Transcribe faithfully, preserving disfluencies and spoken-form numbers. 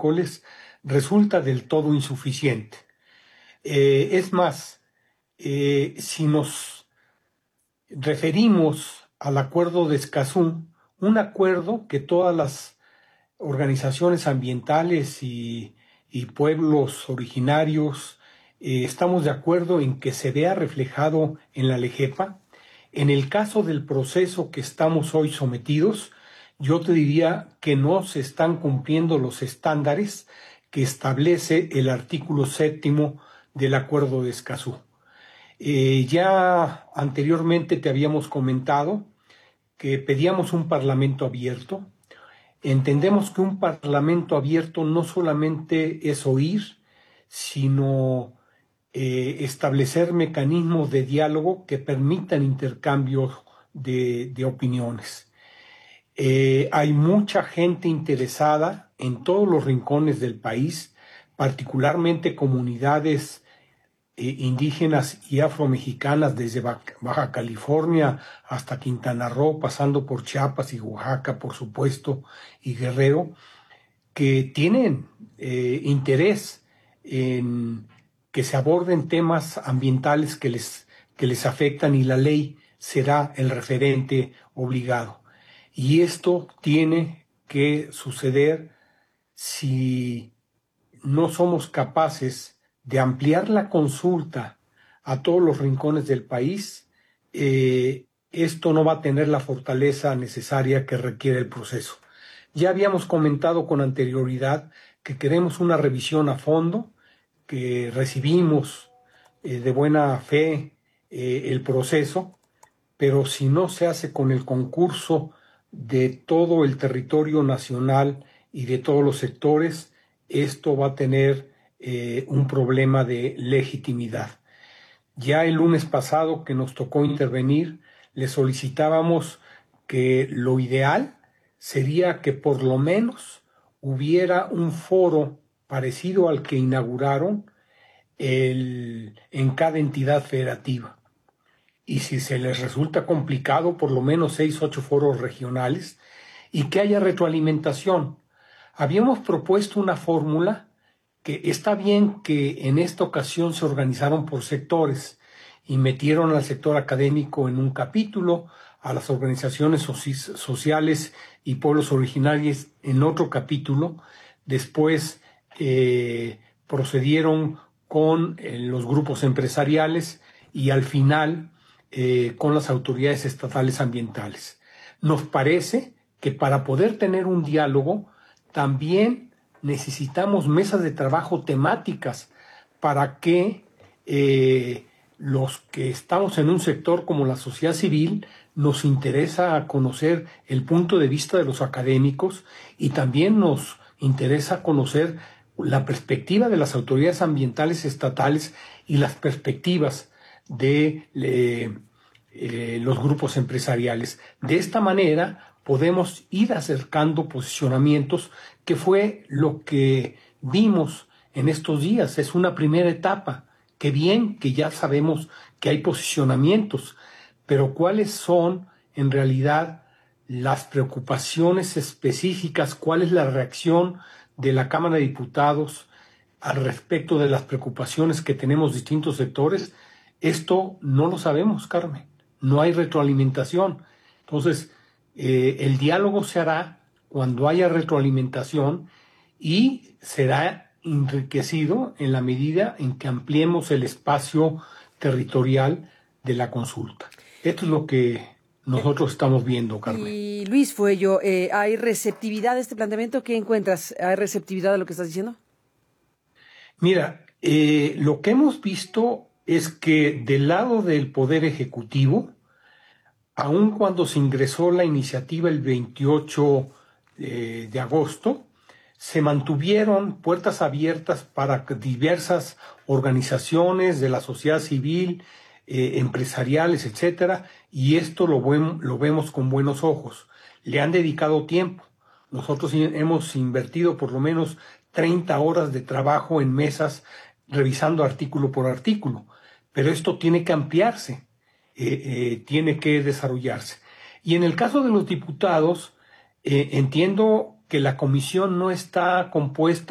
agrícolas resulta del todo insuficiente. Eh, es más, eh, si nos referimos al acuerdo de Escazú, un acuerdo que todas las organizaciones ambientales y, y pueblos originarios eh, estamos de acuerdo en que se vea reflejado en la LEGEPA. En el caso del proceso que estamos hoy sometidos, yo te diría que no se están cumpliendo los estándares que establece el artículo séptimo del Acuerdo de Escazú. Eh, ya anteriormente te habíamos comentado que pedíamos un parlamento abierto. Entendemos que un parlamento abierto no solamente es oír, sino eh, establecer mecanismos de diálogo que permitan intercambios de, de opiniones. Eh, hay mucha gente interesada en todos los rincones del país, particularmente comunidades eh, indígenas y afromexicanas desde Baja California hasta Quintana Roo, pasando por Chiapas y Oaxaca, por supuesto, y Guerrero, que tienen eh, interés en que se aborden temas ambientales que les, que les afectan, y la ley será el referente obligado. Y esto tiene que suceder si no somos capaces de ampliar la consulta a todos los rincones del país. Eh, esto no va a tener la fortaleza necesaria que requiere el proceso. Ya habíamos comentado con anterioridad que queremos una revisión a fondo, que recibimos eh, de buena fe eh, el proceso, pero si no se hace con el concurso de todo el territorio nacional y de todos los sectores, esto va a tener eh, un problema de legitimidad. Ya el lunes pasado que nos tocó intervenir, le solicitábamos que lo ideal sería que por lo menos hubiera un foro parecido al que inauguraron el, en cada entidad federativa. Y si se les resulta complicado, por lo menos seis, ocho foros regionales, y que haya retroalimentación. Habíamos propuesto una fórmula que está bien que en esta ocasión se organizaron por sectores y metieron al sector académico en un capítulo, a las organizaciones soci- sociales y pueblos originarios en otro capítulo. Después eh, procedieron con eh, los grupos empresariales y al final eh, con las autoridades estatales ambientales. Nos parece que para poder tener un diálogo también necesitamos mesas de trabajo temáticas para que eh, los que estamos en un sector como la sociedad civil nos interesa conocer el punto de vista de los académicos y también nos interesa conocer la perspectiva de las autoridades ambientales estatales y las perspectivas de eh, eh, los grupos empresariales. De esta manera podemos ir acercando posicionamientos, que fue lo que vimos en estos días. Es una primera etapa. Qué bien que ya sabemos que hay posicionamientos, pero ¿cuáles son en realidad las preocupaciones específicas? ¿Cuál es la reacción de la Cámara de Diputados al respecto de las preocupaciones que tenemos distintos sectores? Esto no lo sabemos, Carmen. No hay retroalimentación. Entonces, eh, el diálogo se hará cuando haya retroalimentación y será enriquecido en la medida en que ampliemos el espacio territorial de la consulta. Esto es lo que nosotros estamos viendo, Carmen. Y Luis Fuello, eh, ¿hay receptividad a este planteamiento? ¿Qué encuentras? ¿Hay receptividad a lo que estás diciendo? Mira, eh, lo que hemos visto es que del lado del Poder Ejecutivo, aun cuando se ingresó la iniciativa el veintiocho eh, de agosto, se mantuvieron puertas abiertas para diversas organizaciones de la sociedad civil, eh, empresariales, etcétera, y esto lo, buen, lo vemos con buenos ojos. Le han dedicado tiempo. Nosotros hemos invertido por lo menos treinta horas de trabajo en mesas revisando artículo por artículo, pero esto tiene que ampliarse, eh, eh, tiene que desarrollarse. Y en el caso de los diputados, eh, entiendo que la comisión no está compuesta